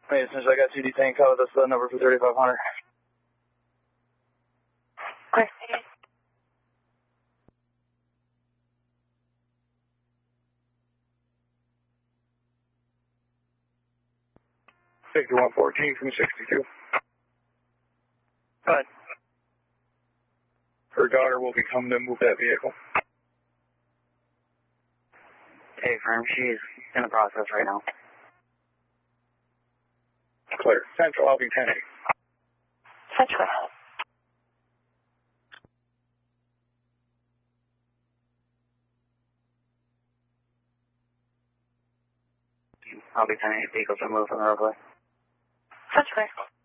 Hey, since I got 2D tank code, that's the number for 3500. Okay. Victor 114 from 62. Good. Her daughter will be coming to move that vehicle. Okay, firm. She's in the process right now. Clear. Central, I'll be 10-8. Central. I'll be 10-8 vehicles removed from the roadway. Central.